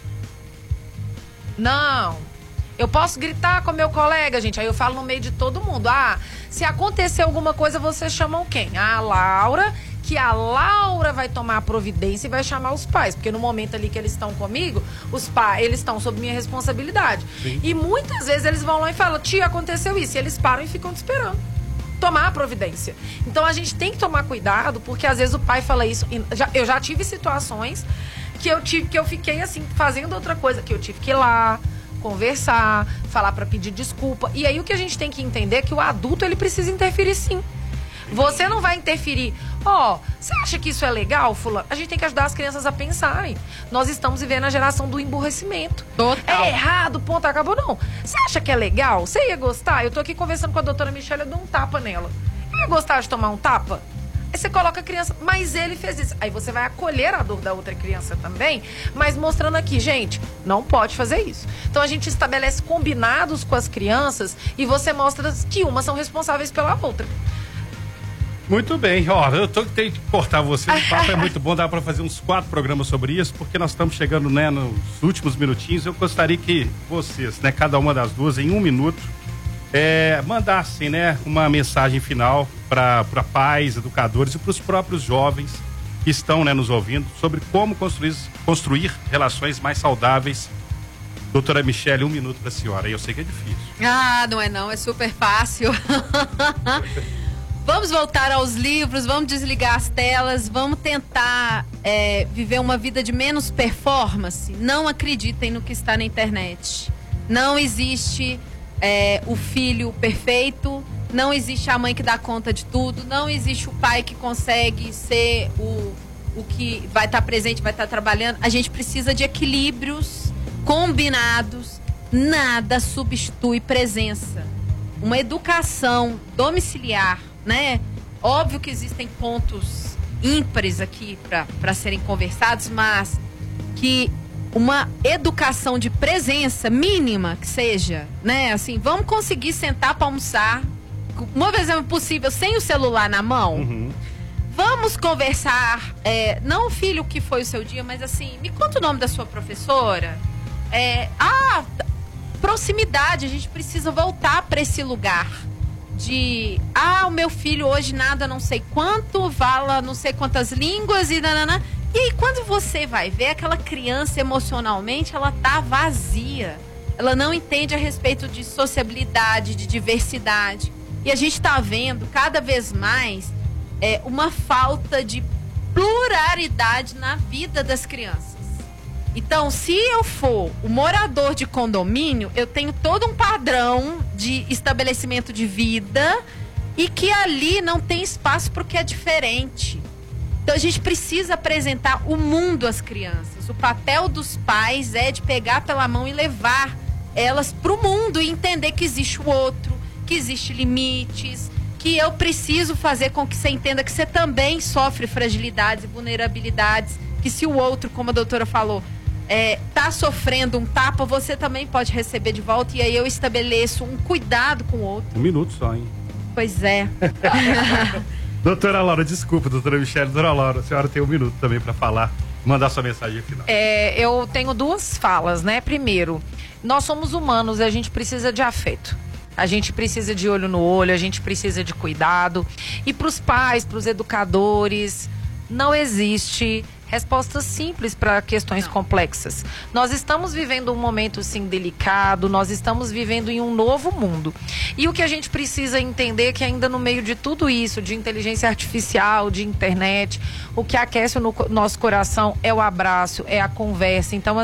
Não. Eu posso gritar com meu colega, gente? Aí eu falo no meio de todo mundo. Se acontecer alguma coisa, vocês chamam quem? A Laura, que a Laura vai tomar a providência e vai chamar os pais. Porque no momento ali que eles estão comigo, os pais, eles estão sob minha responsabilidade. Sim. E muitas vezes eles vão lá e falam, tia, aconteceu isso. E eles param e ficam te esperando tomar a providência. Então a gente tem que tomar cuidado, porque às vezes o pai fala isso. Eu já tive situações que eu fiquei assim, fazendo outra coisa, que eu tive que ir lá conversar, falar para pedir desculpa. E aí o que a gente tem que entender é que o adulto, ele precisa interferir sim. Você não vai interferir. Você acha que isso é legal, fulano? A gente tem que ajudar as crianças a pensarem. Nós estamos vivendo a geração do emburrecimento. Total. É errado, ponto, acabou. Não. Você acha que é legal? Você ia gostar? Eu tô aqui conversando com a doutora Michelle, eu dou um tapa nela. Eu ia gostar de tomar um tapa? Aí você coloca a criança, mas ele fez isso. Aí você vai acolher a dor da outra criança também, mas mostrando aqui, gente, não pode fazer isso. Então a gente estabelece combinados com as crianças e você mostra que umas são responsáveis pela outra. Muito bem, eu tenho que cortar você, o papo é muito bom, dá para fazer uns 4 programas sobre isso, porque nós estamos chegando, né, nos últimos minutinhos. Eu gostaria que vocês, né, cada uma das duas, em 1 minuto, mandassem, né, uma mensagem final para pais, educadores e para os próprios jovens que estão, né, nos ouvindo sobre como construir relações mais saudáveis. Doutora Michelle, 1 minuto para a senhora. Eu sei que é difícil. Não, é super fácil. Vamos voltar aos livros, vamos desligar as telas, vamos tentar viver uma vida de menos performance. Não acreditem no que está na internet. Não existe o filho perfeito, não existe a mãe que dá conta de tudo, não existe o pai que consegue ser o que vai estar presente, vai estar trabalhando. A gente precisa de equilíbrios combinados, nada substitui presença. Uma educação domiciliar, né? Óbvio que existem pontos ímpares aqui para serem conversados, mas que uma educação de presença mínima que seja, né? Assim, vamos conseguir sentar para almoçar, uma vez é possível, sem o celular na mão. Uhum. Vamos conversar, não, filho, o que foi o seu dia, mas assim, me conta o nome da sua professora. Proximidade, a gente precisa voltar para esse lugar de, o meu filho hoje nada não sei quanto, fala não sei quantas línguas e nanana. E aí quando você vai ver aquela criança emocionalmente, ela tá vazia. Ela não entende a respeito de sociabilidade, de diversidade. E a gente tá vendo cada vez mais uma falta de pluralidade na vida das crianças. Então, se eu for o morador de condomínio, eu tenho todo um padrão de estabelecimento de vida e que ali não tem espaço para o que é diferente. Então, a gente precisa apresentar o mundo às crianças. O papel dos pais é de pegar pela mão e levar elas para o mundo e entender que existe o outro, que existe limites, que eu preciso fazer com que você entenda que você também sofre fragilidades e vulnerabilidades, que se o outro, como a doutora falou, tá sofrendo um tapa, você também pode receber de volta, e aí eu estabeleço um cuidado com o outro. 1 minuto só, hein? Pois é. Doutora Laura, desculpa, doutora Michelle, doutora Laura, a senhora tem 1 minuto também para falar mandar sua mensagem final. Eu tenho duas falas, né? Primeiro, nós somos humanos e a gente precisa de afeto. A gente precisa de olho no olho, a gente precisa de cuidado. E para os pais, para os educadores, não existe respostas simples para questões complexas. Nós estamos vivendo um momento, sim, delicado, nós estamos vivendo em um novo mundo. E o que a gente precisa entender é que ainda no meio de tudo isso, de inteligência artificial, de internet, o que aquece o nosso coração é o abraço, é a conversa. Então,